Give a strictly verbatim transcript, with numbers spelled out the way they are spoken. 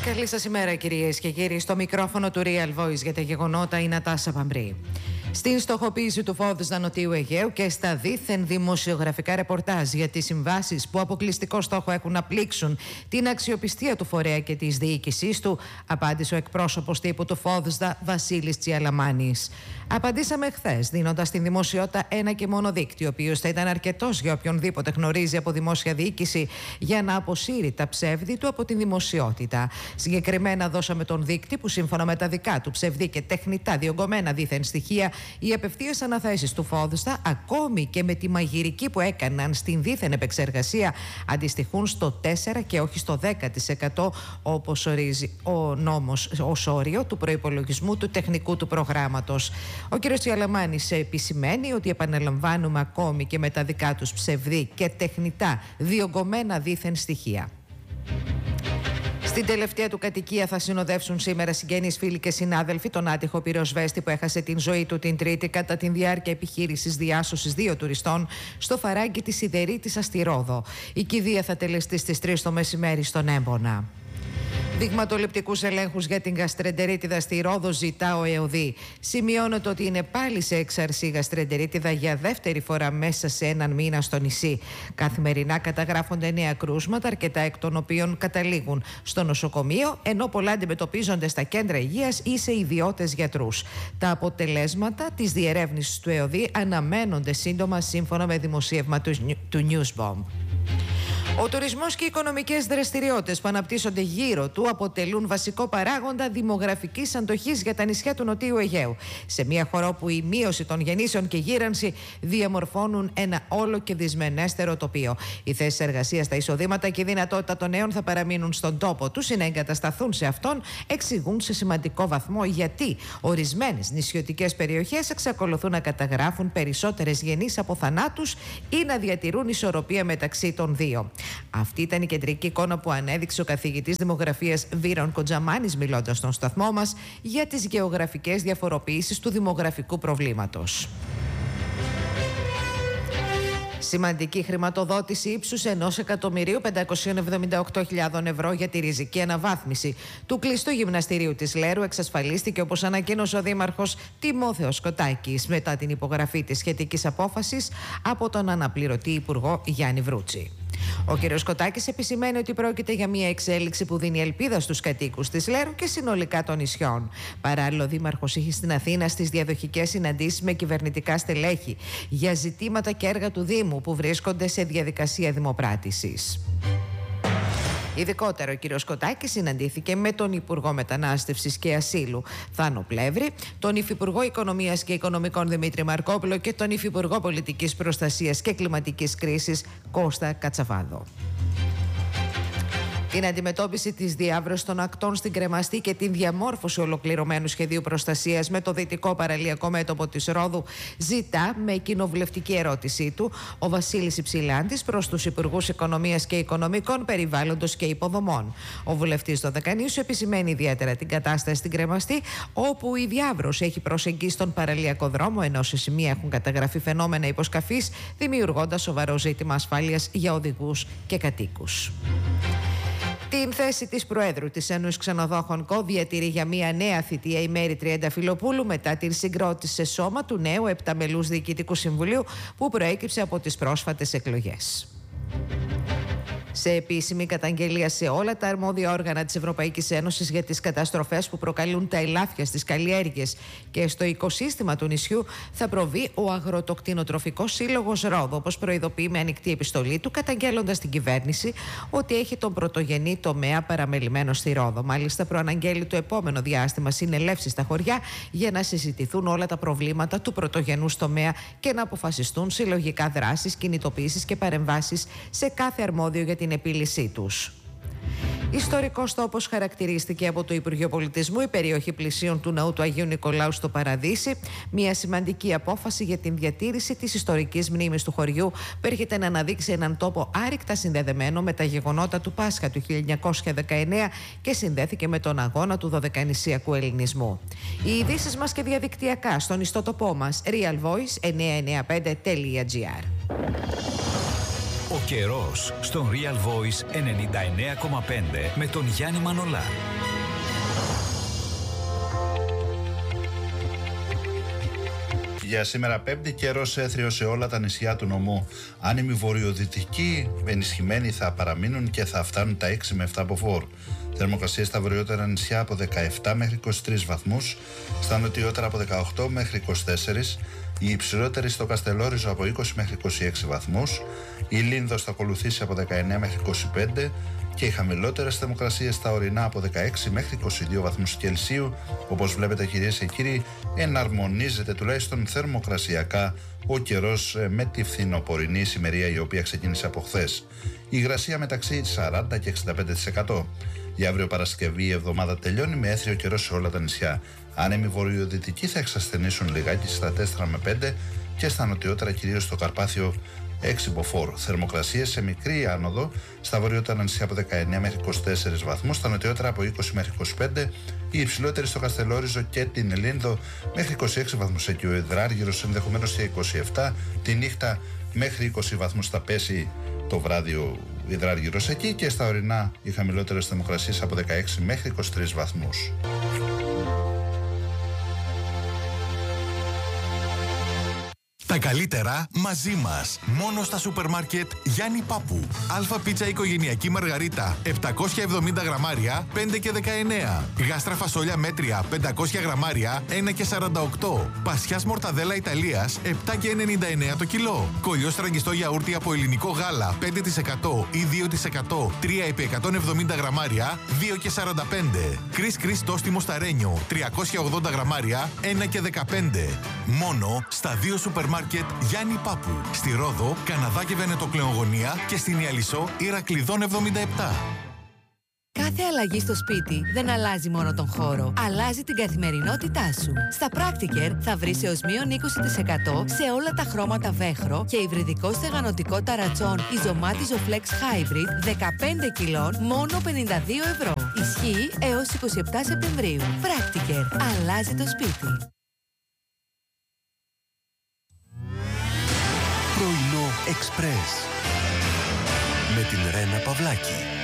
Καλή σας ημέρα, κυρίες και κύριοι. Στο μικρόφωνο του Real Voice για τα γεγονότα η Νατάσα Παμπρή. Στην στοχοποίηση του Φόδστα Νοτιού Αιγαίου και στα δίθεν δημοσιογραφικά ρεπορτάζ για τις συμβάσεις που αποκλειστικό στόχο έχουν να πλήξουν την αξιοπιστία του φορέα και της διοίκησής του, απάντησε ο εκπρόσωπος τύπου του Φόδστα, Βασίλης Τσιαλαμάνης. Απαντήσαμε χθες, δίνοντας στην δημοσιότητα ένα και μόνο δείκτη, ο οποίος θα ήταν αρκετός για οποιονδήποτε γνωρίζει από δημόσια διοίκηση για να αποσύρει τα ψεύδη του από την δημοσιότητα. Συγκεκριμένα, δώσαμε τον δείκτη που, σύμφωνα με τα δικά του ψευδή και τεχνητά διωγγωμένα δίθεν στοιχεία, οι απευθείας αναθέσεις του Φόδστα, ακόμη και με τη μαγειρική που έκαναν στην δίθεν επεξεργασία, αντιστοιχούν στο τέσσερα και όχι στο δέκα τοις εκατό, όπως ορίζει ο νόμος ως όριο του προϋπολογισμού του τεχνικού του προγράμματος. Ο κ. Τσιαλαμάνης επισημαίνει ότι επαναλαμβάνουμε ακόμη και με τα δικά τους ψευδή και τεχνητά διωγγωμένα δίθεν στοιχεία. Στην τελευταία του κατοικία θα συνοδεύσουν σήμερα συγγενείς, φίλοι και συνάδελφοι τον άτυχο πυροσβέστη που έχασε την ζωή του την Τρίτη κατά τη διάρκεια επιχείρησης διάσωσης δύο τουριστών στο φαράγγι της Σιδερίτισσα στη Ρόδο. Η κηδεία θα τελεστεί στις τρεις το μεσημέρι στον Έμπονα. Δειγματοληπτικούς ελέγχους για την γαστρεντερίτιδα στη Ρόδο ζητά ο ΕΟΔΗ. Σημειώνεται ότι είναι πάλι σε έξαρση η γαστρεντερίτιδα για δεύτερη φορά μέσα σε έναν μήνα στο νησί. Καθημερινά καταγράφονται νέα κρούσματα, αρκετά εκ των οποίων καταλήγουν στο νοσοκομείο, ενώ πολλά αντιμετωπίζονται στα κέντρα υγείας ή σε ιδιώτες γιατρούς. Τα αποτελέσματα της διερεύνησης του ΕΟΔΗ αναμένονται σύντομα, σύμφωνα με δημοσίευμα του Newsbomb. Ο τουρισμός και οι οικονομικές δραστηριότητες που αναπτύσσονται γύρω του αποτελούν βασικό παράγοντα δημογραφικής αντοχής για τα νησιά του Νοτιού Αιγαίου. Σε μια χώρα όπου η μείωση των γεννήσεων και η γύρανση διαμορφώνουν ένα όλο και δυσμενέστερο τοπίο. Οι θέσεις εργασίας, τα εισοδήματα και η δυνατότητα των νέων θα παραμείνουν στον τόπο τους ή να εγκατασταθούν σε αυτόν, εξηγούν σε σημαντικό βαθμό γιατί ορισμένες νησιωτικές περιοχές εξακολουθούν να καταγράφουν περισσότερες γεννήσεις από θανάτους ή να διατηρούν ισορροπία μεταξύ των δύο. Αυτή ήταν η κεντρική εικόνα που ανέδειξε ο καθηγητής δημογραφίας Βίρον Κοντζαμάνης, μιλώντας στον σταθμό μας για τις γεωγραφικές διαφοροποιήσεις του δημογραφικού προβλήματος. Σημαντική χρηματοδότηση ύψους ενός εκατομμυρίου πεντακόσιες εβδομήντα οκτώ χιλιάδες ευρώ για τη ριζική αναβάθμιση του κλειστού γυμναστηρίου της Λέρου εξασφαλίστηκε, όπως ανακοίνωσε ο Δήμαρχος Τιμόθεος Κοτάκης, μετά την υπογραφή της σχετικής απόφασης από τον αναπληρωτή Υπουργό Γιάννη Βρούτση. Ο κ. Κοτάκης επισημαίνει ότι πρόκειται για μια εξέλιξη που δίνει ελπίδα στους κατοίκους της Λέρου και συνολικά των νησιών. Παράλληλα, ο Δήμαρχος είχε στην Αθήνα στις διαδοχικές συναντήσεις με κυβερνητικά στελέχη για ζητήματα και έργα του Δήμου που βρίσκονται σε διαδικασία δημοπράτησης. Ειδικότερα, ο κ. Κοτάκης συναντήθηκε με τον Υπουργό Μετανάστευσης και Ασύλου Θάνο Πλεύρη, τον Υφυπουργό Οικονομίας και Οικονομικών Δημήτρη Μαρκόπουλο και τον Υφυπουργό Πολιτικής Προστασίας και Κλιματικής Κρίσης Κώστα Κατσαβάδο. Την αντιμετώπιση της διάβρωσης των ακτών στην Κρεμαστή και την διαμόρφωση ολοκληρωμένου σχεδίου προστασίας με το δυτικό παραλιακό μέτωπο της Ρόδου ζητά, με κοινοβουλευτική ερώτησή του, ο Βασίλης Υψηλάντης προς τους Υπουργούς Οικονομίας και Οικονομικών, Περιβάλλοντος και Υποδομών. Ο βουλευτής Δωδεκανήσου επισημαίνει ιδιαίτερα την κατάσταση στην Κρεμαστή, όπου η διάβρωση έχει προσεγγίσει τον παραλιακό δρόμο, ενώ σε σημεία έχουν καταγραφεί φαινόμενα υποσκαφής, δημιουργώντας σοβαρό ζήτημα ασφάλειας για οδηγούς και κατοίκους. Την θέση της Προέδρου της Ένωσης Ξενοδόχων ΚΟ διατηρεί για μια νέα θητεία η Μέρη Τριανταφυλοπούλου μετά την συγκρότηση σε σώμα του νέου επταμελούς Διοικητικού Συμβουλίου που προέκυψε από τις πρόσφατες εκλογές. Σε επίσημη καταγγελία σε όλα τα αρμόδια όργανα της Ευρωπαϊκής Ένωσης για τις καταστροφές που προκαλούν τα ελάφια στις καλλιέργειες και στο οικοσύστημα του νησιού, θα προβεί ο Αγροτοκτηνοτροφικός Σύλλογος Ρόδο, όπως προειδοποιεί με ανοιχτή επιστολή του, καταγγέλλοντας την κυβέρνηση ότι έχει τον πρωτογενή τομέα παραμελημένο στη Ρόδο. Μάλιστα, προαναγγέλει το επόμενο διάστημα συνελεύσεις στα χωριά για να συζητηθούν όλα τα προβλήματα του πρωτογενούς τομέα και να αποφασιστούν συλλογικά δράσεις, κινητοποιήσεις και παρεμβάσεις σε κάθε αρμόδιο για την επίλυσή τους. Ιστορικός τόπος χαρακτηρίστηκε από το Υπουργείο Πολιτισμού η περιοχή πλησίων του ναού του Αγίου Νικολάου στο Παραδείσι. Μια σημαντική απόφαση για την διατήρηση της ιστορικής μνήμης του χωριού που έρχεται να αναδείξει έναν τόπο άρρηκτα συνδεδεμένο με τα γεγονότα του Πάσχα του χίλια εννιακόσια δεκαεννέα και συνδέθηκε με τον αγώνα του δωδεκανησιακού ελληνισμού. Οι ειδήσεις μας και διαδικτυακά στον ιστότοπό μας realvoice εννιακόσια ενενήντα πέντε τελεία gr. Ο καιρός στον Real Voice ενενήντα εννέα κόμμα πέντε με τον Γιάννη Μανολά. Για σήμερα Πέμπτη, καιρός έθριος σε όλα τα νησιά του νομού. Άνεμοι βορειοδυτικοί ενισχυμένοι θα παραμείνουν και θα φτάνουν τα έξι με επτά μποφόρ. Θερμοκρασία στα βορειότερα νησιά από δεκαεπτά μέχρι είκοσι τρεις βαθμούς, στα νοτιότερα από δεκαοκτώ μέχρι είκοσι τέσσερα, η υψηλότερη στο Καστελόριζο από είκοσι μέχρι είκοσι έξι βαθμούς, η Λίνδος θα ακολουθήσει από δεκαεννέα μέχρι είκοσι πέντε και οι χαμηλότερες θερμοκρασίες στα ορεινά από δεκαέξι μέχρι είκοσι δύο βαθμούς Κελσίου. Όπως βλέπετε, κυρίες και κύριοι, εναρμονίζεται τουλάχιστον θερμοκρασιακά ο καιρός με τη φθινοπορεινή ησημερία η οποία ξεκίνησε από χθες. Η υγρασία μεταξύ σαράντα και εξήντα πέντε τοις εκατό. Για αύριο Παρασκευή η εβδομάδα τελειώνει με έθριο καιρό σε όλα τα νησιά. Άνεμοι βορειοδυτικοί θα εξασθενήσουν λιγάκι στα τέσσερα με πέντε και στα νοτιότερα, κυρίως στο Καρπάθιο, έξι μποφόρ. Θερμοκρασίες σε μικρή άνοδο στα βορειότερα νησιά από δεκαεννέα μέχρι είκοσι τέσσερα βαθμούς, στα νοτιότερα από είκοσι μέχρι είκοσι πέντε, η υψηλότερη στο Καστελόριζο και την Λίνδο μέχρι είκοσι έξι βαθμούς, εκεί ο Υδράργυρος ενδεχομένως και είκοσι επτά, τη νύχτα μέχρι είκοσι βαθμούς θα πέσει το βράδυ ο Υδράργυρος εκεί, και στα ορεινά οι χαμηλότερες θερμοκρασίες από δεκαέξι μέχρι είκοσι τρεις βαθμούς. Τα καλύτερα μαζί μας. Μόνο στα σούπερ μάρκετ Γιάννη Πάπου. Αλφα πίτσα οικογενειακή μαργαρίτα επτακόσια εβδομήντα γραμμάρια πέντε και δεκαεννέα. Γάστρα φασόλια μέτρια πεντακόσια γραμμάρια ένα και σαράντα οκτώ. Πασιάς μορταδέλα Ιταλίας επτά και ενενήντα εννέα το κιλό. Κολλιό στραγγιστό γιαούρτι από ελληνικό γάλα πέντε τοις εκατό ή δύο τοις εκατό τρία επί εκατόν εβδομήντα γραμμάρια δύο και σαράντα πέντε. Κρίς κρίς τόστιμο σταρένιο τριακόσια ογδόντα γραμμάρια ένα και δεκαπέντε. Μόνο στα δύο σούπερ μάρκετ Γιάννη Πάπου. Στη Ρόδο, Καναδά και Βενετοκλεογωνία και στην Ιαλισσό Ηρακλειδών εβδομήντα επτά. Κάθε αλλαγή στο σπίτι δεν αλλάζει μόνο τον χώρο, αλλάζει την καθημερινότητά σου. Στα Practiker θα βρεις έως μείον είκοσι τοις εκατό σε όλα τα χρώματα βέχρο και υβριδικό στεγανοτικό ταρατσόν Ιζωμάτιζο Flex Hybrid δεκαπέντε κιλών μόνο πενήντα δύο ευρώ. Ισχύει έως είκοσι επτά Σεπτεμβρίου. Practiker. Αλλάζει το σπίτι. Πρωινό Εξπρές με την Ρένα Παυλάκη.